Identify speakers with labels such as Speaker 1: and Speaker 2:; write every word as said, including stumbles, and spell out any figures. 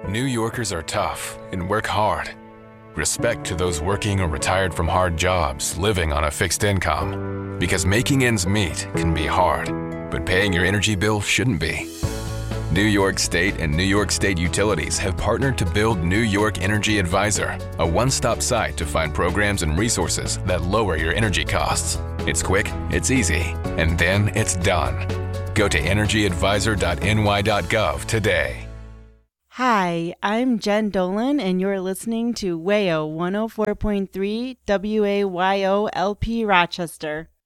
Speaker 1: New Yorkers are tough and work hard. Respect to those working or retired from hard jobs, living on a fixed income. Because making ends meet can be hard, but paying your energy bill shouldn't be. New York State and New York State Utilities have partnered to build New York Energy Advisor, a one-stop site to find programs and resources that lower your energy costs. It's quick, it's easy, and then it's done. Go to energy advisor dot n y dot gov today.
Speaker 2: Hi, I'm Jen Dolan, and you're listening to W A Y O one oh four point three W A Y O L P Rochester.